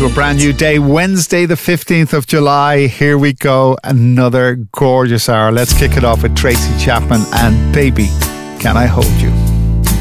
a brand new day, Wednesday the 15th of July. Here we go, another gorgeous hour. Let's kick it off with Tracy Chapman and Baby, Can I Hold You?